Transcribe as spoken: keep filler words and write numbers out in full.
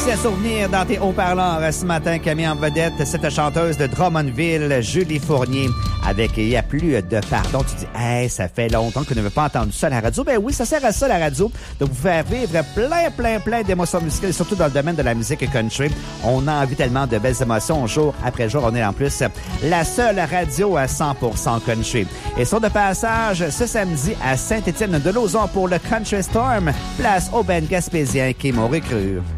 Voici à souvenir dans tes haut-parleurs ce matin qu'a mis en vedette cette chanteuse de Drummondville, Julie Fournier, avec « Il n'y a plus de pardon ». Tu dis « Hey, ça fait longtemps que nous n'avons pas entendu ça à la radio ». Ben oui, ça sert à ça, la radio, de vous faire vivre plein, plein, plein d'émotions musicales, surtout dans le domaine de la musique country. On a envie tellement de belles émotions jour après jour. On est en plus la seule radio à cent pour cent country. Et sur de passage, ce samedi à Saint-Étienne-de-Lauzon pour le Country Storm, place au Ben Gaspésien qui m'aurait cru.